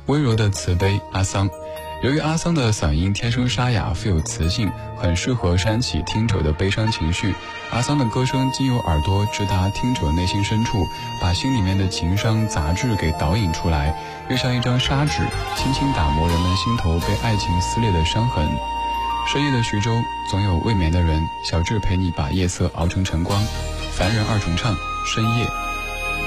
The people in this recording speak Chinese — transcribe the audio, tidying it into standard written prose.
温柔的慈悲阿桑。由于阿桑的嗓音天生沙哑，富有磁性，很适合煽起听者的悲伤情绪。阿桑的歌声经由耳朵直达听者内心深处，把心里面的情伤杂质给导引出来，又像一张砂纸，轻轻打磨人们心头被爱情撕裂的伤痕。深夜的徐州，总有未眠的人。小智陪你把夜色熬成晨光。凡人二重唱，深夜。